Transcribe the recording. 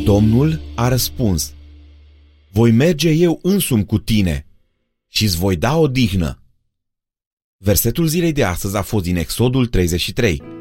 Domnul a răspuns: voi merge eu însumi cu tine și îți voi da odihnă. Versetul zilei de astăzi a fost din Exodul 33.